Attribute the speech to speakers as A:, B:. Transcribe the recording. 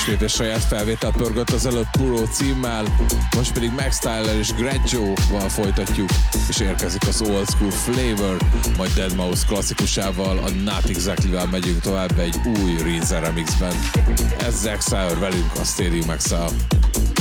A: és saját felvétel pörgött az előbb Puro címmel, most pedig Max Tyler és Greggio-val folytatjuk, és érkezik az Old School Flavor, majd Deadmau5 klasszikusával, a Not Exactly-vel megyünk tovább egy új Reezer remixben. Ez Exile velünk a Stadium Exile.